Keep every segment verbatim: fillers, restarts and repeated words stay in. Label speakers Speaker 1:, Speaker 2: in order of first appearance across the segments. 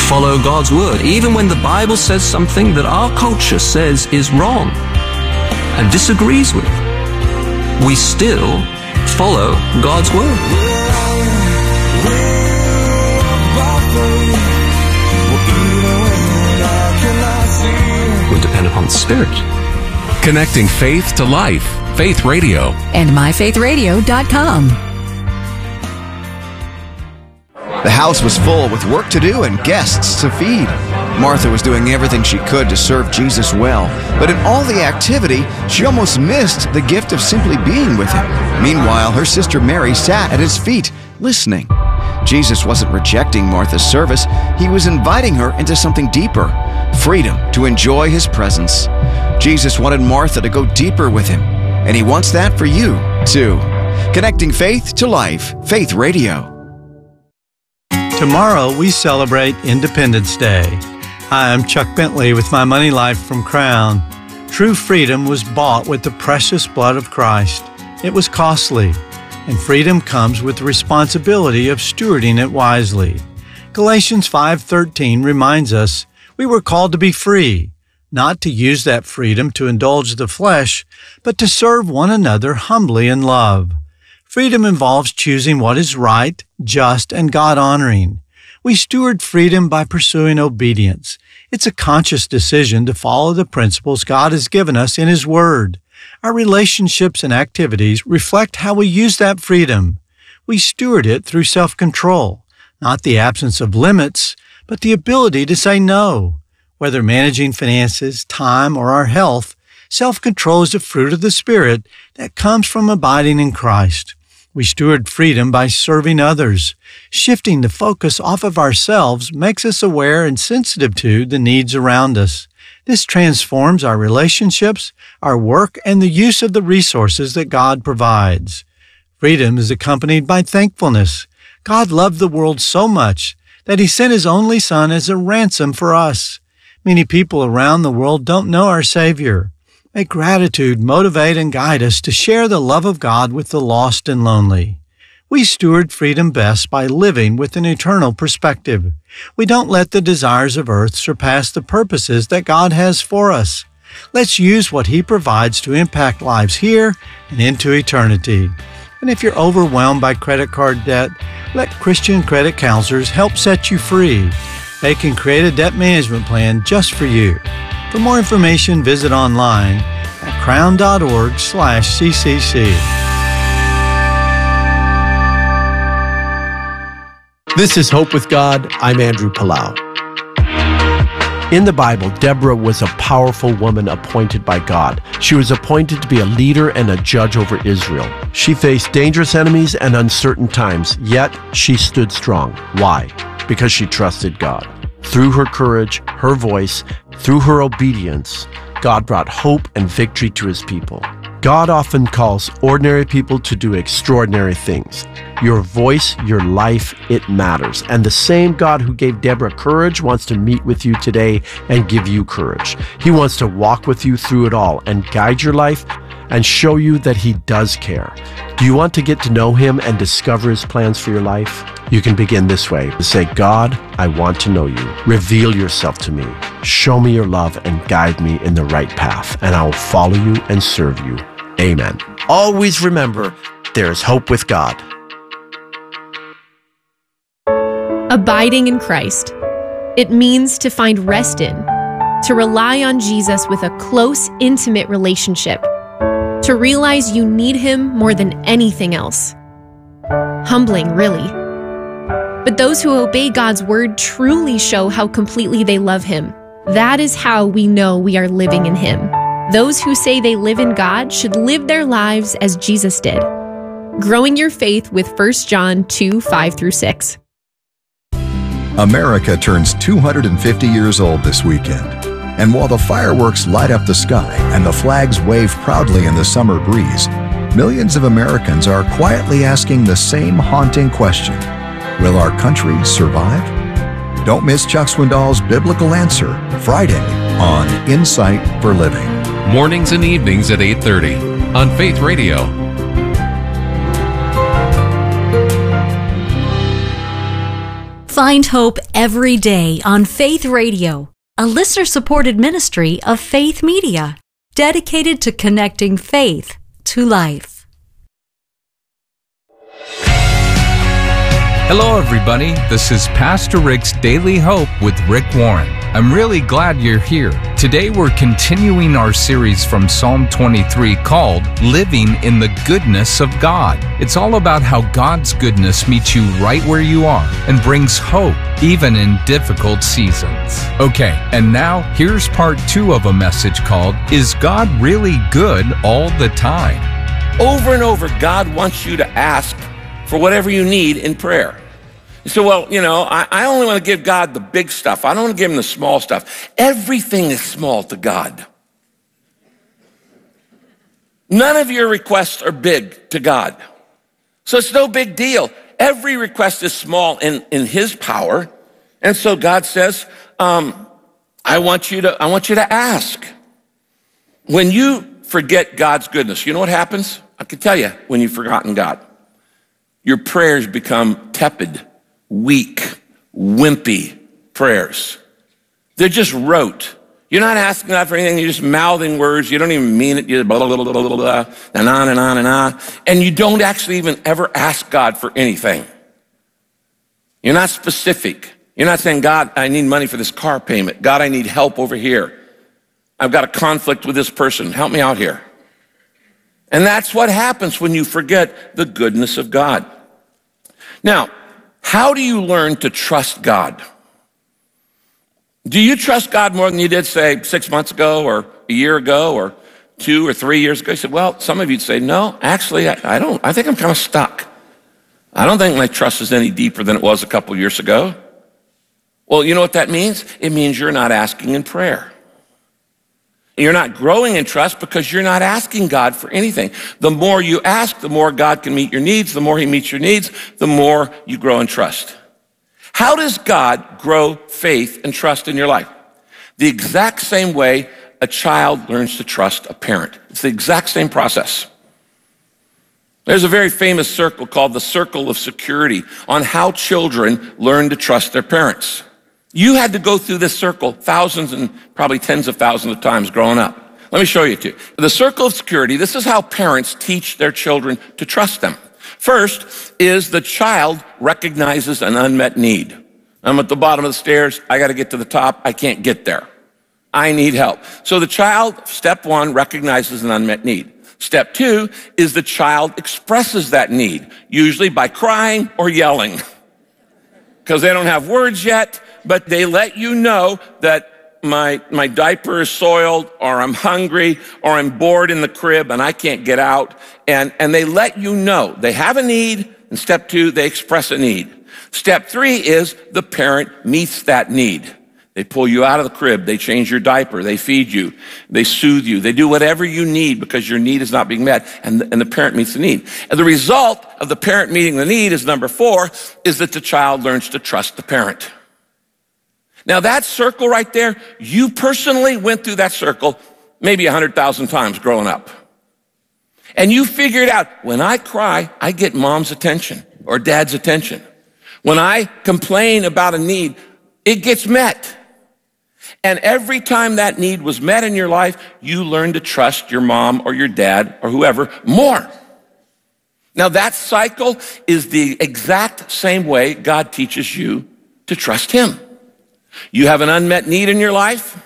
Speaker 1: follow God's word, even when the Bible says something that our culture says is wrong and disagrees with. We still follow God's word. We depend upon the Spirit.
Speaker 2: Connecting faith to life. Faith Radio.
Speaker 3: And my faith radio dot com.
Speaker 4: The house was full with work to do and guests to feed. Martha was doing everything she could to serve Jesus well, but in all the activity, she almost missed the gift of simply being with him. Meanwhile, her sister Mary sat at his feet, listening. Jesus wasn't rejecting Martha's service. He was inviting her into something deeper, freedom to enjoy his presence. Jesus wanted Martha to go deeper with him, and he wants that for you, too. Connecting faith to life. Faith Radio.
Speaker 5: Tomorrow, we celebrate Independence Day. Hi, I'm Chuck Bentley with my Money Life from Crown. True freedom was bought with the precious blood of Christ. It was costly, and freedom comes with the responsibility of stewarding it wisely. Galatians five thirteen reminds us we were called to be free, not to use that freedom to indulge the flesh, but to serve one another humbly in love. Freedom involves choosing what is right, just, and God-honoring. We steward freedom by pursuing obedience. It's a conscious decision to follow the principles God has given us in His Word. Our relationships and activities reflect how we use that freedom. We steward it through self-control, not the absence of limits, but the ability to say no. Whether managing finances, time, or our health, self-control is a fruit of the Spirit that comes from abiding in Christ. We steward freedom by serving others. Shifting the focus off of ourselves makes us aware and sensitive to the needs around us. This transforms our relationships, our work, and the use of the resources that God provides. Freedom is accompanied by thankfulness. God loved the world so much that He sent His only Son as a ransom for us. Many people around the world don't know our Savior. May gratitude motivate and guide us to share the love of God with the lost and lonely. We steward freedom best by living with an eternal perspective. We don't let the desires of earth surpass the purposes that God has for us. Let's use what He provides to impact lives here and into eternity. And if you're overwhelmed by credit card debt, let Christian credit counselors help set you free. They can create a debt management plan just for you. For more information, visit online at crown.org slash ccc.
Speaker 6: This is Hope with God. I'm Andrew Palau. In the Bible, Deborah was a powerful woman appointed by God. She was appointed to be a leader and a judge over Israel. She faced dangerous enemies and uncertain times, yet she stood strong. Why? Because she trusted God. Through her courage, her voice, through her obedience, God brought hope and victory to His people. God often calls ordinary people to do extraordinary things. Your voice, your life, it matters. And the same God who gave Deborah courage wants to meet with you today and give you courage. He wants to walk with you through it all and guide your life and show you that He does care. Do you want to get to know Him and discover His plans for your life? You can begin this way. Say, God, I want to know You. Reveal Yourself to me. Show me Your love and guide me in the right path, and I will follow You and serve You. Amen. Always remember, there is hope with God.
Speaker 7: Abiding in Christ. It means to find rest in, to rely on Jesus with a close, intimate relationship, to realize you need Him more than anything else. Humbling, really. But those who obey God's word truly show how completely they love Him. That is how we know we are living in Him. Those who say they live in God should live their lives as Jesus did. Growing your faith with First John two, five through six.
Speaker 8: America turns two hundred fifty years old this weekend. And while the fireworks light up the sky and the flags wave proudly in the summer breeze, millions of Americans are quietly asking the same haunting question: will our country survive? Don't miss Chuck Swindoll's Biblical Answer, Friday on Insight for Living.
Speaker 2: Mornings and evenings at eight thirty on Faith Radio.
Speaker 3: Find hope every day on Faith Radio, a listener-supported ministry of Faith Media, dedicated to connecting faith to life.
Speaker 9: Hello, everybody. This is Pastor Rick's Daily Hope with Rick Warren. I'm really glad you're here. Today, we're continuing our series from Psalm twenty-three called Living in the Goodness of God. It's all about how God's goodness meets you right where you are and brings hope, even in difficult seasons. Okay, and now here's part two of a message called, Is God Really Good All the Time?
Speaker 10: Over and over, God wants you to ask for whatever you need in prayer. You say, well, you know, I, I only want to give God the big stuff. I don't want to give him the small stuff. Everything is small to God. None of your requests are big to God. So it's no big deal. Every request is small in, in his power. And so God says, um, I want you to, I want you to ask. When you forget God's goodness, you know what happens? I can tell you when you've forgotten God. Your prayers become tepid, weak, wimpy prayers. They're just rote. You're not asking God for anything. You're just mouthing words. You don't even mean it. You're blah, blah, blah, blah, blah, blah, and on and on and on. And you don't actually even ever ask God for anything. You're not specific. You're not saying, God, I need money for this car payment. God, I need help over here. I've got a conflict with this person. Help me out here. And that's what happens when you forget the goodness of God. Now, how do you learn to trust God? Do you trust God more than you did, say, six months ago or a year ago or two or three years ago? You said, well, some of you'd say, no, actually, I, I don't. I think I'm kind of stuck. I don't think my trust is any deeper than it was a couple years ago. Well, you know what that means? It means you're not asking in prayer. You're not growing in trust because you're not asking God for anything. The more you ask, the more God can meet your needs. The more he meets your needs, the more you grow in trust. How does God grow faith and trust in your life? The exact same way a child learns to trust a parent. It's the exact same process. There's a very famous circle called the Circle of Security on how children learn to trust their parents. You had to go through this circle thousands and probably tens of thousands of times growing up. Let me show you two. The Circle of Security, this is how parents teach their children to trust them. First is the child recognizes an unmet need. I'm at the bottom of the stairs. I got to get to the top. I can't get there. I need help. So the child, step one, recognizes an unmet need. Step two is the child expresses that need, usually by crying or yelling, because they don't have words yet. But they let you know that my, my diaper is soiled, or I'm hungry, or I'm bored in the crib and I can't get out. And, and they let you know they have a need. And step two, they express a need. Step three is the parent meets that need. They pull you out of the crib. They change your diaper. They feed you. They soothe you. They do whatever you need because your need is not being met. And the, and the parent meets the need. And the result of the parent meeting the need is number four, is that the child learns to trust the parent. Now that circle right there, you personally went through that circle maybe a hundred thousand times growing up. And you figured out, when I cry, I get mom's attention or dad's attention. When I complain about a need, it gets met. And every time that need was met in your life, you learned to trust your mom or your dad or whoever more. Now that cycle is the exact same way God teaches you to trust him. You have an unmet need in your life.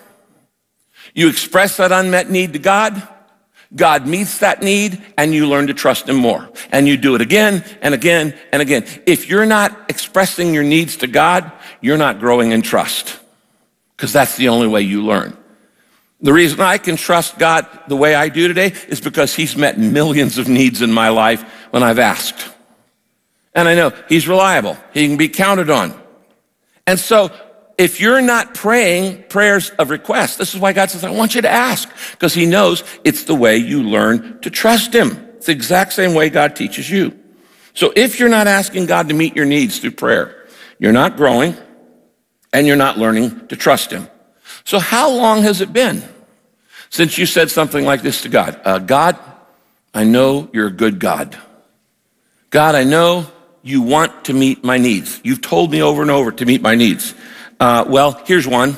Speaker 10: You express that unmet need to God. God meets that need, and you learn to trust him more. And you do it again and again and again. If you're not expressing your needs to God, you're not growing in trust, because that's the only way you learn. The reason I can trust God the way I do today is because he's met millions of needs in my life when I've asked. And I know he's reliable. He can be counted on. And so if you're not praying prayers of request, this is why God says, I want you to ask, because he knows it's the way you learn to trust him. It's the exact same way God teaches you. So if you're not asking God to meet your needs through prayer, you're not growing and you're not learning to trust him. So how long has it been since you said something like this to God? Uh, God, I know you're a good God. God, I know you want to meet my needs. You've told me over and over to meet my needs. Uh, well, here's one.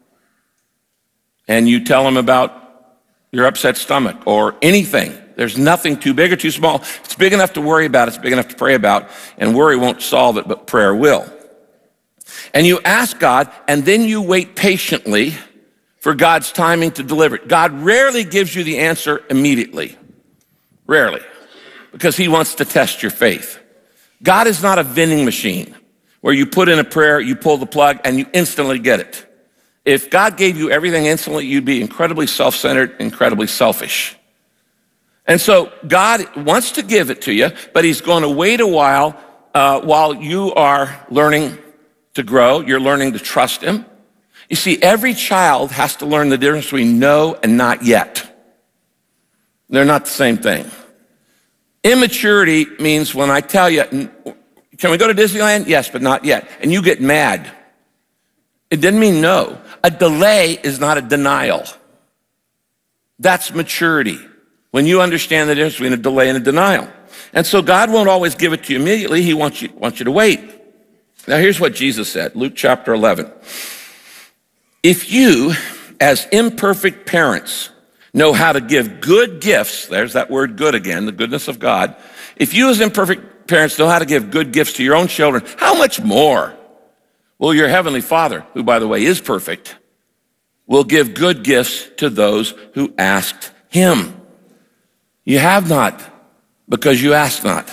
Speaker 10: And you tell him about your upset stomach or anything. There's nothing too big or too small. It's big enough to worry about. It's big enough to pray about. And worry won't solve it, but prayer will. And you ask God, and then you wait patiently for God's timing to deliver it. God rarely gives you the answer immediately. Rarely. Because he wants to test your faith. God is not a vending machine where you put in a prayer, you pull the plug, and you instantly get it. If God gave you everything instantly, you'd be incredibly self-centered, incredibly selfish. And so God wants to give it to you, but he's going to wait a while uh, while you are learning to grow. You're learning to trust him. You see, every child has to learn the difference between no and not yet. They're not the same thing. Immaturity means when I tell you, can we go to Disneyland? Yes, but not yet. And you get mad. It didn't mean no. A delay is not a denial. That's maturity. When you understand the difference between a delay and a denial. And so God won't always give it to you immediately. He wants you, wants you to wait. Now here's what Jesus said, Luke chapter eleven. If you, as imperfect parents, know how to give good gifts, there's that word good again, the goodness of God. If you as imperfect parents know how to give good gifts to your own children, how much more will your heavenly Father, who by the way is perfect, will give good gifts to those who asked him? You have not because you ask not.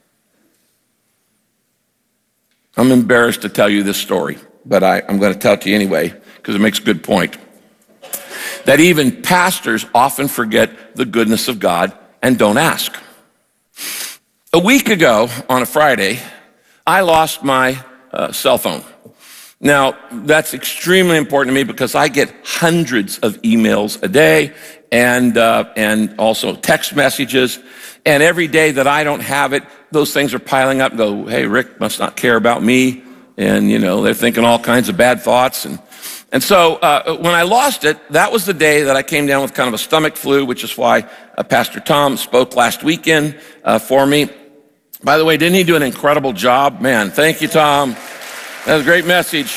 Speaker 10: I'm embarrassed to tell you this story, but I, I'm going to tell it to you anyway because it makes a good point. That even pastors often forget the goodness of God and don't ask. A week ago on a Friday, I lost my uh, cell phone. Now, that's extremely important to me because I get hundreds of emails a day and uh, and also text messages. And every day that I don't have it, those things are piling up and go, hey, Rick must not care about me. And, you know, they're thinking all kinds of bad thoughts. And and so uh, when I lost it, that was the day that I came down with kind of a stomach flu, which is why uh, Pastor Tom spoke last weekend uh, for me. By the way, didn't he do an incredible job? Man, thank you, Tom. That was a great message.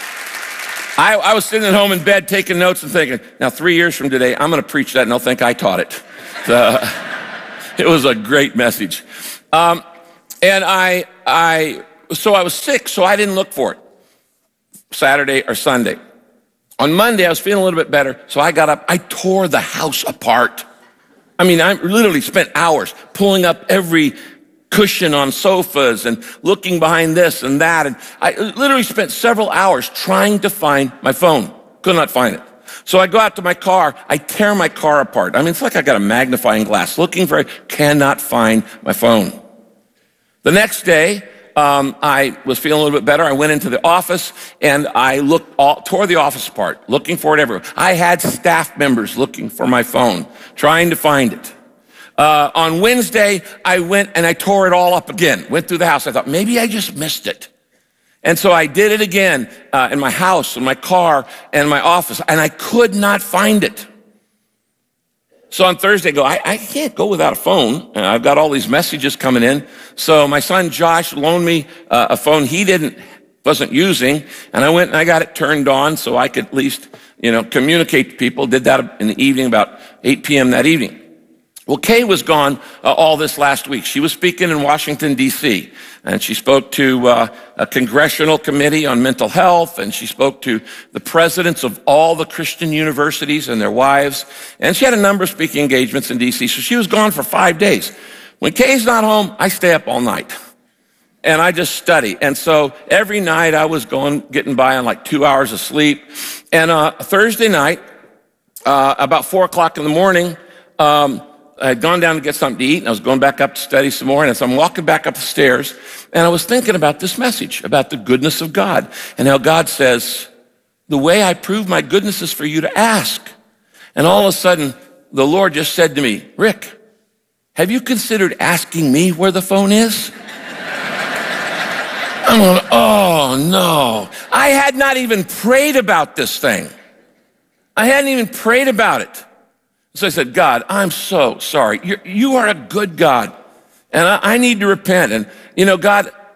Speaker 10: I, I was sitting at home in bed taking notes and thinking, now three years from today, I'm going to preach that and they'll think I taught it. So, it was a great message. Um, and I, I, so I was sick, so I didn't look for it Saturday or Sunday. On Monday, I was feeling a little bit better, so I got up. I tore the house apart. I mean, I literally spent hours pulling up every cushion on sofas and looking behind this and that. And I literally spent several hours trying to find my phone. Could not find it. So I go out to my car. I tear my car apart. I mean, it's like I got a magnifying glass looking for it. Cannot find my phone. The next day, um, I was feeling a little bit better. I went into the office and I looked all, tore the office apart, looking for it everywhere. I had staff members looking for my phone, trying to find it. Uh, on Wednesday, I went and I tore it all up again. Went through the house. I thought, maybe I just missed it. And so I did it again uh, in my house, in my car, and my office, and I could not find it. So on Thursday, I go, I, I can't go without a phone. And I've got all these messages coming in. So my son Josh loaned me uh, a phone he didn't, wasn't using, and I went and I got it turned on so I could at least, you know, communicate to people. Did that in the evening, about eight p.m. that evening. Well, Kay was gone uh, all this last week. She was speaking in Washington, D C, and she spoke to uh, a congressional committee on mental health, and she spoke to the presidents of all the Christian universities and their wives, and she had a number of speaking engagements in D C, so she was gone for five days. When Kay's not home, I stay up all night, and I just study. And so every night I was going, getting by on like two hours of sleep, and uh, Thursday night, uh, about four o'clock in the morning, um, I had gone down to get something to eat, and I was going back up to study some more, and so I'm walking back up the stairs, and I was thinking about this message, about the goodness of God, and how God says, the way I prove my goodness is for you to ask. And all of a sudden, the Lord just said to me, Rick, have you considered asking me where the phone is? I'm going, oh no. I had not even prayed about this thing. I hadn't even prayed about it. So I said, God, I'm so sorry. You're, you are a good God, and I, I need to repent. And, you know, God,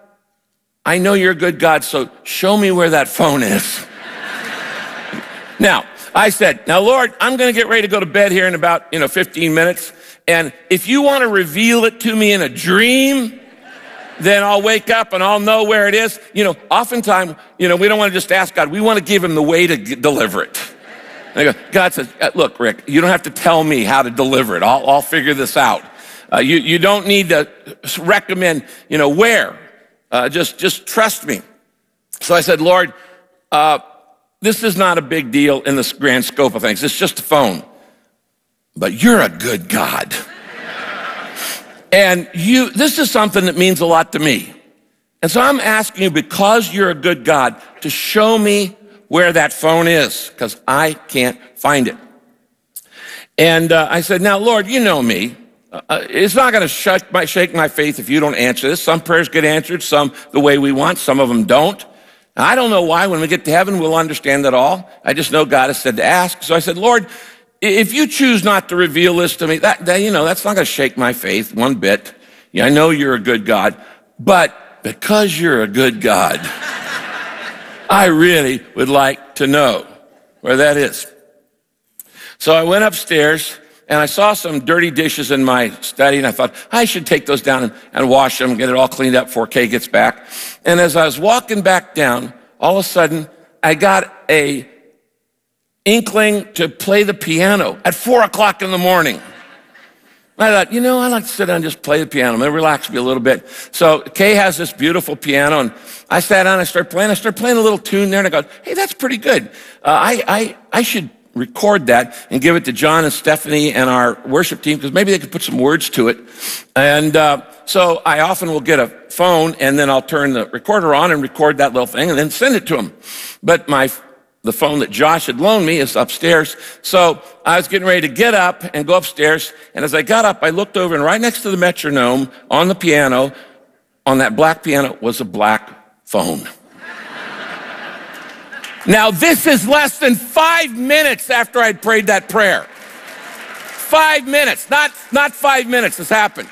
Speaker 10: I know you're a good God, so show me where that phone is. Now, I said, now, Lord, I'm going to get ready to go to bed here in about, you know, fifteen minutes. And if you want to reveal it to me in a dream, then I'll wake up and I'll know where it is. You know, oftentimes, you know, we don't want to just ask God. We want to give him the way to g- deliver it. And I go, God says, look, Rick, you don't have to tell me how to deliver it. I'll, I'll figure this out. Uh, you, you don't need to recommend, you know, where. Uh, just, just trust me. So I said, Lord, uh, this is not a big deal in the grand scope of things. It's just a phone. But you're a good God. And you, this is something that means a lot to me. And so I'm asking you, because you're a good God, to show me where that phone is, because I can't find it. And uh, I said, now, Lord, you know me. Uh, it's not going to shake my, shake my faith if you don't answer this. Some prayers get answered, some the way we want, some of them don't. Now, I don't know why. When we get to heaven, we'll understand that all. I just know God has said to ask. So I said, Lord, if you choose not to reveal this to me, that, that you know, that's not going to shake my faith one bit. Yeah, I know you're a good God, but because you're a good God, I really would like to know where that is. So I went upstairs and I saw some dirty dishes in my study, and I thought I should take those down and, and wash them, get it all cleaned up before Kay gets back. And as I was walking back down, all of a sudden I got a inkling to play the piano at four o'clock in the morning. I thought, you know, I like to sit down and just play the piano. It relax me a little bit. So Kay has this beautiful piano, and I sat down and I started playing. I started playing a little tune there, and I go, hey, that's pretty good. Uh, I, I, I should record that and give it to John and Stephanie and our worship team, because maybe they could put some words to it. And uh, so I often will get a phone, and then I'll turn the recorder on and record that little thing and then send it to them. But my the phone that Josh had loaned me is upstairs. So I was getting ready to get up and go upstairs. And as I got up, I looked over, and right next to the metronome on the piano, on that black piano, was a black phone. Now, this is less than five minutes after I'd prayed that prayer. Five minutes, not, not five minutes this happened.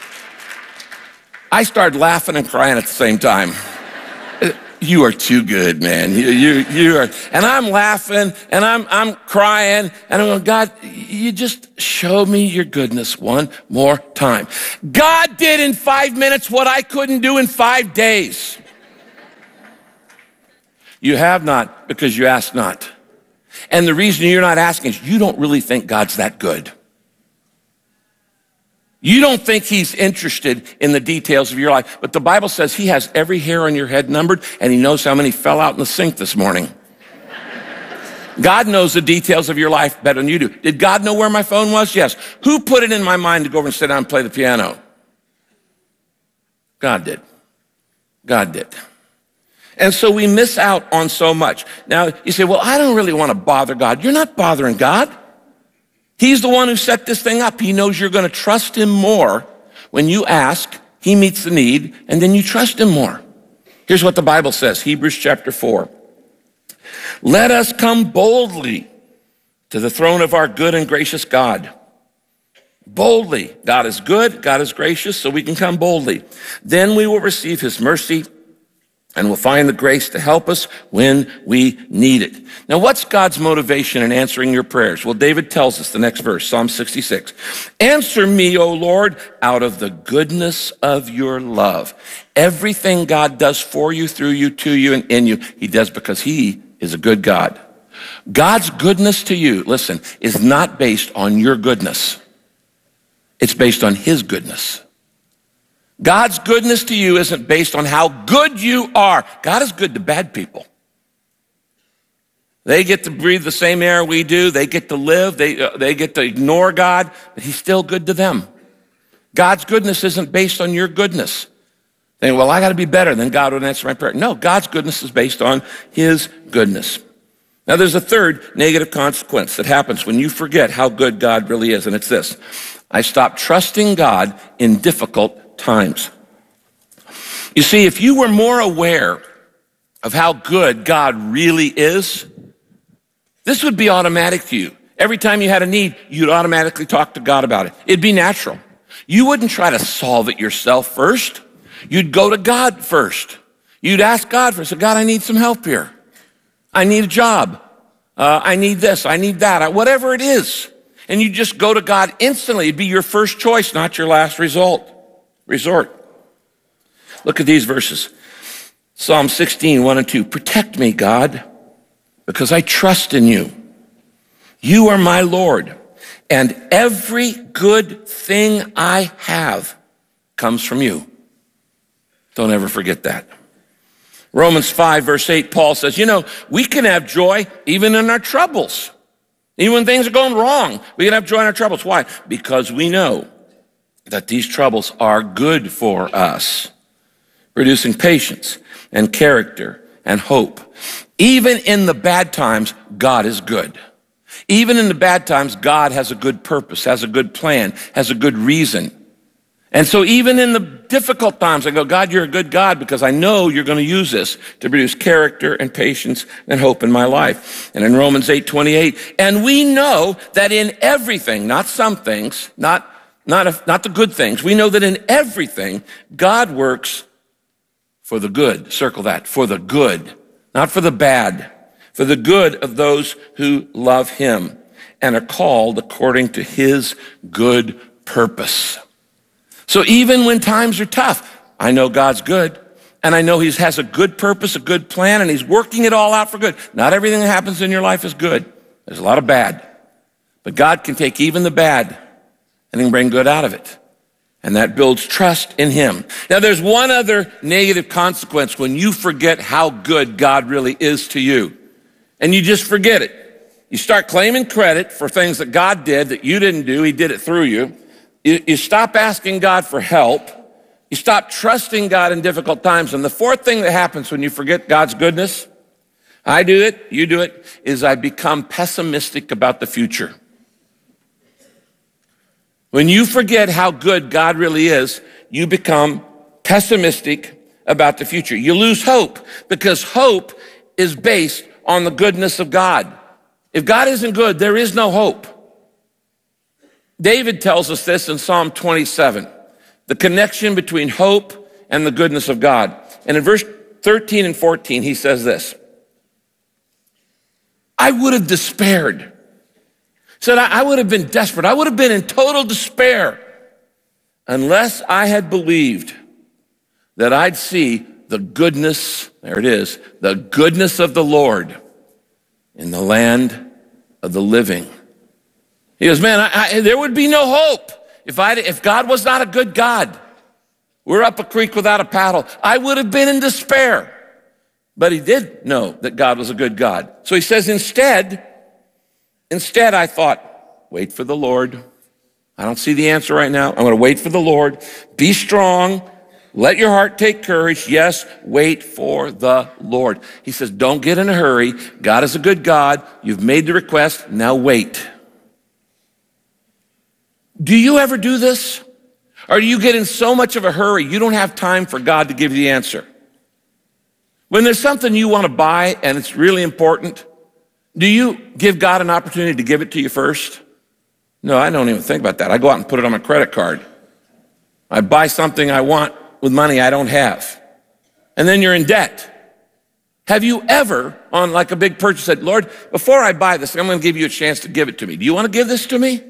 Speaker 10: I started laughing and crying at the same time. You are too good, man. You, you, you are, and I'm laughing and I'm, I'm crying and I'm going, God, you just show me your goodness one more time. God did in five minutes what I couldn't do in five days. You have not because you ask not. And the reason you're not asking is you don't really think God's that good. You don't think he's interested in the details of your life, but the Bible says he has every hair on your head numbered, and he knows how many fell out in the sink this morning. God knows the details of your life better than you do. Did God know where my phone was? Yes. Who put it in my mind to go over and sit down and play the piano? God did. God did. And so we miss out on so much. Now, you say, well, I don't really want to bother God. You're not bothering God. He's the one who set this thing up. He knows you're going to trust him more when you ask, he meets the need, and then you trust him more. Here's what the Bible says, Hebrews chapter four. Let us come boldly to the throne of our good and gracious God. Boldly. God is good, God is gracious, so we can come boldly. Then we will receive his mercy and we'll find the grace to help us when we need it. Now, what's God's motivation in answering your prayers? Well, David tells us the next verse, Psalm sixty-six. Answer me, O Lord, out of the goodness of your love. Everything God does for you, through you, to you, and in you, he does because he is a good God. God's goodness to you, listen, is not based on your goodness. It's based on his goodness. God's goodness to you isn't based on how good you are. God is good to bad people. They get to breathe the same air we do. They get to live. They, uh, they get to ignore God, but he's still good to them. God's goodness isn't based on your goodness. They, well, I got to be better, then God would answer my prayer. No, God's goodness is based on his goodness. Now, there's a third negative consequence that happens when you forget how good God really is, and it's this. I stop trusting God in difficult times. You see, if you were more aware of how good God really is, this would be automatic to you. Every time you had a need, you'd automatically talk to God about it. It'd be natural. You wouldn't try to solve it yourself first. You'd go to God first. You'd ask God for it. So God, I need some help here. I need a job. Uh, I need this. I need that. I, whatever it is. And you just go to God instantly. It'd be your first choice, not your last result. Resort. Look at these verses. Psalm sixteen, one and two. Protect me, God, because I trust in you. You are my Lord, and every good thing I have comes from you. Don't ever forget that. Romans five, verse eight, Paul says, you know, we can have joy even in our troubles. Even when things are going wrong, we can have joy in our troubles. Why? Because we know that these troubles are good for us, producing patience and character and hope. Even in the bad times, God is good. Even in the bad times, God has a good purpose, has a good plan, has a good reason. And so even in the difficult times, I go, God, you're a good God because I know you're going to use this to produce character and patience and hope in my life. And in Romans eight twenty-eight, and we know that in everything, not some things, not, not, a, not the good things, we know that in everything, God works for the good. Circle that, for the good, not for the bad, for the good of those who love him and are called according to his good purpose. So even when times are tough, I know God's good, and I know he has a good purpose, a good plan, and he's working it all out for good. Not everything that happens in your life is good. There's a lot of bad. But God can take even the bad and he can bring good out of it. And that builds trust in him. Now there's one other negative consequence when you forget how good God really is to you. And you just forget it. You start claiming credit for things that God did that you didn't do. He did it through you. You, you stop asking God for help. You stop trusting God in difficult times. And the fourth thing that happens when you forget God's goodness, I do it, you do it, is I become pessimistic about the future. When you forget how good God really is, you become pessimistic about the future. You lose hope because hope is based on the goodness of God. If God isn't good, there is no hope. David tells us this in Psalm twenty-seven, the connection between hope and the goodness of God. And in verse thirteen and fourteen, he says this, I would have despaired. He said, I would have been desperate. I would have been in total despair unless I had believed that I'd see the goodness, there it is, the goodness of the Lord in the land of the living. He goes, man, I, I, there would be no hope if I, if God was not a good God. We're up a creek without a paddle. I would have been in despair. But he did know that God was a good God. So he says, instead, instead I thought, wait for the Lord. I don't see the answer right now. I'm going to wait for the Lord. Be strong. Let your heart take courage. Yes, wait for the Lord. He says, don't get in a hurry. God is a good God. You've made the request. Now wait. Do you ever do this? Or do you get in so much of a hurry you don't have time for God to give you the answer? When there's something you want to buy and it's really important, do you give God an opportunity to give it to you first? No, I don't even think about that. I go out and put it on my credit card. I buy something I want with money I don't have. And then you're in debt. Have you ever, on like a big purchase, said, Lord, before I buy this, I'm going to give you a chance to give it to me. Do you want to give this to me?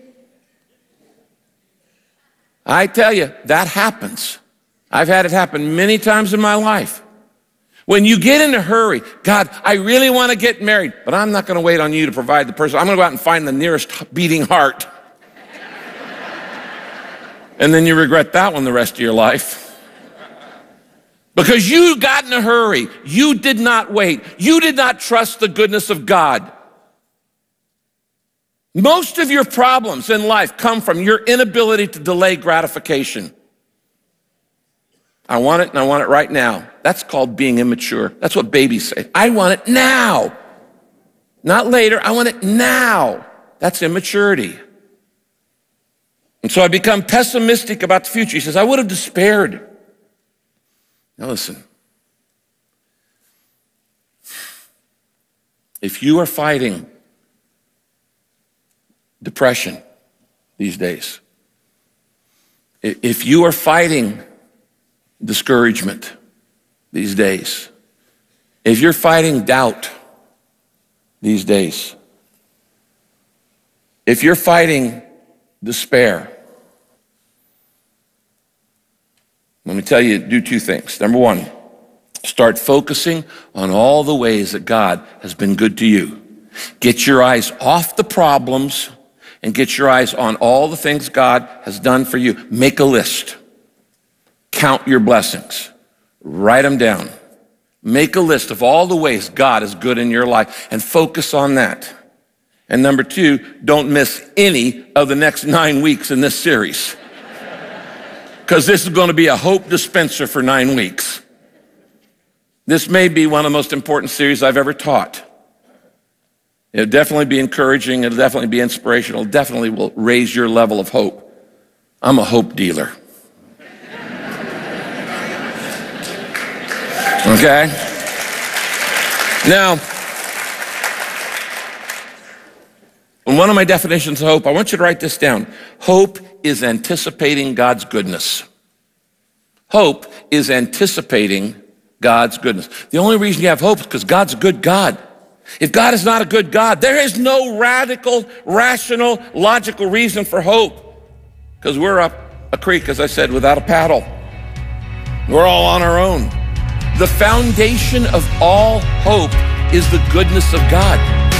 Speaker 10: I tell you, that happens. I've had it happen many times in my life. When you get in a hurry, God, I really want to get married, but I'm not going to wait on you to provide the person. I'm going to go out and find the nearest beating heart. And then you regret that one the rest of your life. Because you got in a hurry. You did not wait. You did not trust the goodness of God. Most of your problems in life come from your inability to delay gratification. I want it and I want it right now. That's called being immature. That's what babies say. I want it now. Not later. I want it now. That's immaturity. And so I become pessimistic about the future. He says, I would have despaired. Now listen. If you are fighting depression these days, if you are fighting discouragement these days, if you're fighting doubt these days, if you're fighting despair, let me tell you, do two things. Number one, start focusing on all the ways that God has been good to you. Get your eyes off the problems and get your eyes on all the things God has done for you. Make a list. Count your blessings. Write them down. Make a list of all the ways God is good in your life and focus on that. And number two, don't miss any of the next nine weeks in this series. Because this is going to be a hope dispenser for nine weeks. This may be one of the most important series I've ever taught. It'll definitely be encouraging. It'll definitely be inspirational. It definitely will raise your level of hope. I'm a hope dealer. Okay? Now, one of my definitions of hope, I want you to write this down. Hope is anticipating God's goodness. Hope is anticipating God's goodness. The only reason you have hope is because God's a good God. If God is not a good God, there is no radical, rational, logical reason for hope. Because we're up a creek, as I said, without a paddle. We're all on our own. The foundation of all hope is the goodness of God.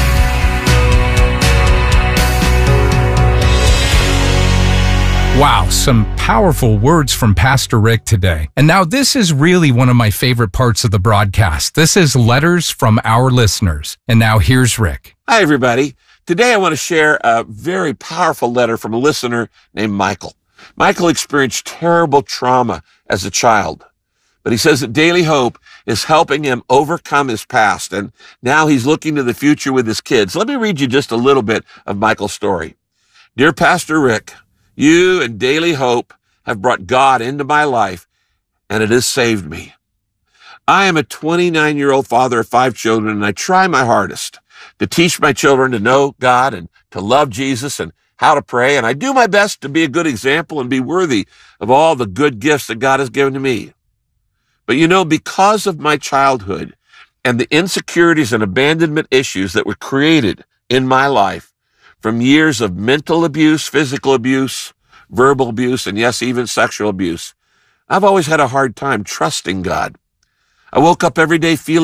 Speaker 9: Wow, some powerful words from Pastor Rick today. And now this is really one of my favorite parts of the broadcast. This is letters from our listeners. And now here's Rick.
Speaker 11: Hi, everybody. Today I want to share a very powerful letter from a listener named Michael. Michael experienced terrible trauma as a child, but he says that Daily Hope is helping him overcome his past, and now he's looking to the future with his kids. Let me read you just a little bit of Michael's story. Dear Pastor Rick, you and Daily Hope have brought God into my life, and it has saved me. I am a twenty-nine-year-old father of five children, and I try my hardest to teach my children to know God and to love Jesus and how to pray, and I do my best to be a good example and be worthy of all the good gifts that God has given to me. But you know, because of my childhood and the insecurities and abandonment issues that were created in my life, from years of mental abuse, physical abuse, verbal abuse, and yes, even sexual abuse, I've always had a hard time trusting God. I woke up every day feeling